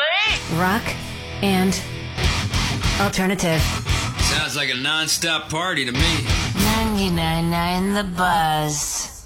Rock and alternative. Sounds like a non-stop party to me. 99.9 The Buzz.